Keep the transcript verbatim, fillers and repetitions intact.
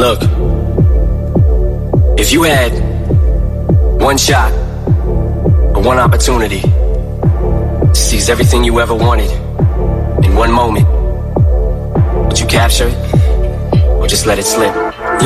Look, if you had one shot or one opportunity to seize everything you ever wanted in one moment, would you capture it or just let it slip?